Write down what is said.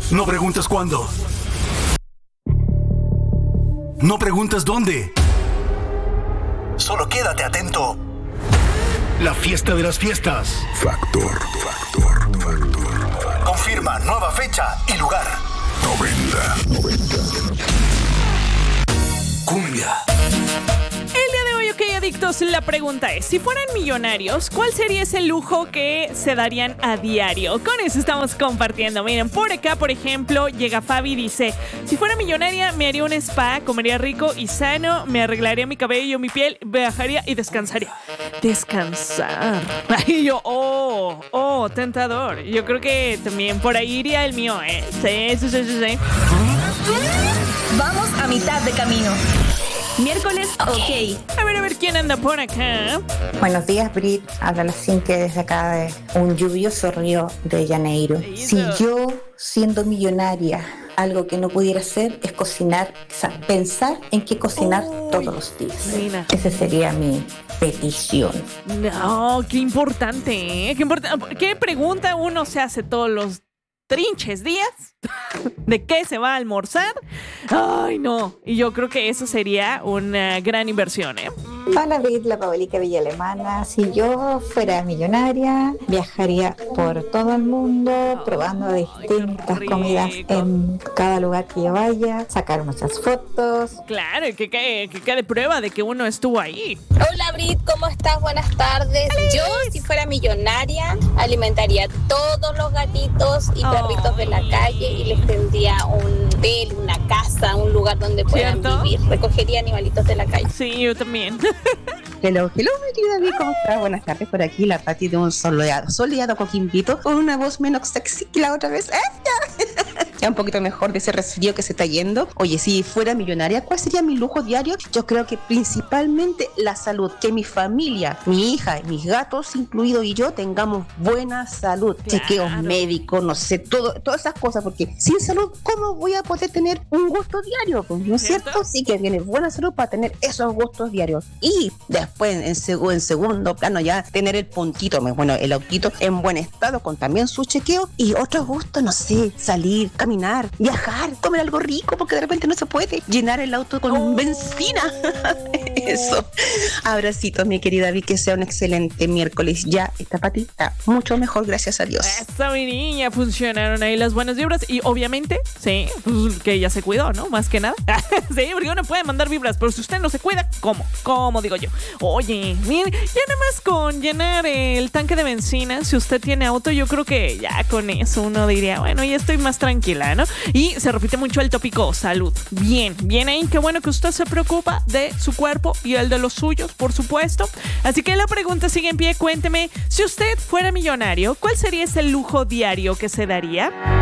No preguntas cuándo. No preguntas dónde. Solo quédate atento. La fiesta de las fiestas. Factor. Confirma nueva fecha y lugar. 90. Cumbia. El día de hoy, ok, adictos, la pregunta es, si fueran millonarios, ¿cuál sería ese lujo que se darían a diario? Con eso estamos compartiendo. Miren, por acá, por ejemplo, llega Fabi y dice, si fuera millonaria, me haría un spa, comería rico y sano, me arreglaría mi cabello, mi piel, viajaría y descansaría. Descansar. Y yo, tentador. Yo creo que también por ahí iría el mío, ¿eh? Sí. Vamos a mitad de camino. Miércoles, ok. A ver, ¿quién anda por acá? Buenos días, Brit. Habla la Cinque desde acá de un lluvioso río de Janeiro. Si yo, siendo millonaria, algo que no pudiera hacer es cocinar, o sea, pensar en qué cocinar todos los días. Mira. Esa sería mi petición. No, qué importante, ¿eh? ¿Qué pregunta uno se hace todos los trinches días? ¿De qué se va a almorzar? Ay, no. Y yo creo que eso sería una gran inversión, ¿eh? Hola, Brit, la Paolica Villa Alemana. Si yo fuera millonaria, viajaría por todo el mundo, probando distintas comidas en cada lugar que yo vaya, sacar muchas fotos. Claro, que quede prueba de que uno estuvo ahí. Hola, Brit, ¿cómo estás? Buenas tardes. Yo, si fuera millonaria, alimentaría a todos los gatitos y perritos de la calle y les tendría un hotel, una casa, un lugar donde puedan vivir. Recogería animalitos de la calle. Sí, yo también. Hello, mi querida David, ¿cómo estás? Buenas tardes, por aquí la Pati de un soleado Coquimbito, con una voz menos sexy que la otra vez. Ya un poquito mejor de ese resfrío que se está yendo. Oye, si fuera millonaria, ¿cuál sería mi lujo diario? Yo creo que principalmente la salud, que mi familia, mi hija, mis gatos incluidos y yo tengamos buena salud, chequeos médicos, no sé, todas esas cosas, porque sin salud, ¿cómo voy a poder tener un gusto diario? Pues, ¿no es cierto? Sí que tiene buena salud para tener esos gustos diarios. Y después, en segundo plano, ya tener el puntito, bueno, el autito en buen estado, con también su chequeo y otros gustos, no sé, salir, caminar, viajar, comer algo rico, porque de repente no se puede llenar el auto con benzina. Eso. Abracitos, mi querida Vi, que sea un excelente miércoles. Ya esta patita mucho mejor, gracias a Dios. Esa mi niña, funcionaron ahí las buenas vibras y obviamente, sí, pues, que ella se cuidó, ¿no? Más que nada. Sí, porque uno puede mandar vibras, pero si usted no se cuida, ¿cómo? ¿Cómo digo yo? Oye, miren, ya nada más con llenar el tanque de benzina, si usted tiene auto, yo creo que ya con eso uno diría, bueno, ya estoy más tranquila, ¿no? Y se repite mucho el tópico salud. Bien ahí, qué bueno que usted se preocupa de su cuerpo y el de los suyos, por supuesto. Así que la pregunta sigue en pie, cuénteme, si usted fuera millonario, ¿cuál sería ese lujo diario que se daría?